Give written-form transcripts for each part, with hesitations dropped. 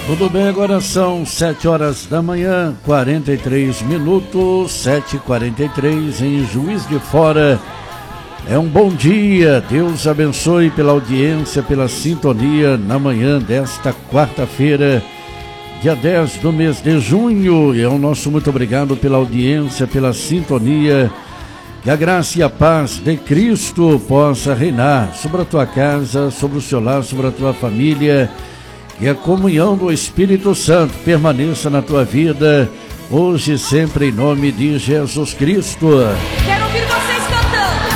Tudo bem, agora são 7 horas da manhã, 43 minutos, 7h43 em Juiz de Fora. É um bom dia, Deus abençoe pela audiência, pela sintonia na manhã desta quarta-feira, dia 10 do mês de junho. E é o nosso muito obrigado pela audiência, pela sintonia. Que a graça e a paz de Cristo possa reinar sobre a tua casa, sobre o seu lar, sobre a tua família. E a comunhão do Espírito Santo permaneça na tua vida, hoje e sempre, em nome de Jesus Cristo. Quero ouvir vocês cantando.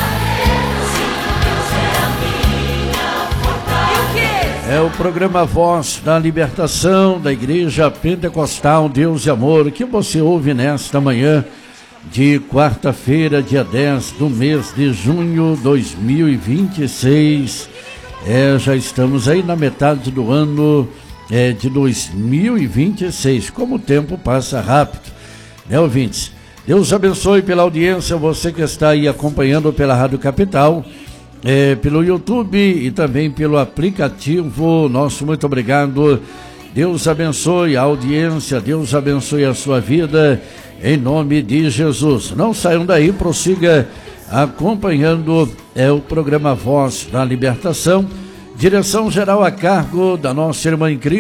E o quê? É o programa Voz da Libertação da Igreja Pentecostal Deus e Amor, que você ouve nesta manhã de quarta-feira, dia 10 do mês de junho de 2026. Já estamos aí na metade do ano de 2026. Como o tempo passa rápido, né, ouvintes? Deus abençoe pela audiência, você que está aí acompanhando pela Rádio Capital, pelo YouTube e também pelo aplicativo. Nosso muito obrigado. Deus abençoe a audiência, Deus abençoe a sua vida, em nome de Jesus. Não saiam daí, prossiga acompanhando o programa Voz da Libertação, direção geral a cargo da nossa irmã incrível